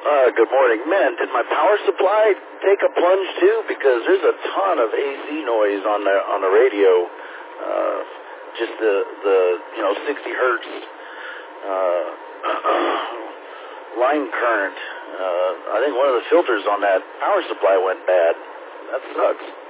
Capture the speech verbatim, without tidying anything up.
Uh, good morning. Man, did my power supply take a plunge too? Because there's a ton of A C noise on the on the radio. Uh, just the the you know sixty hertz uh, line current. Uh, I think one of the filters on that power supply went bad. That sucks.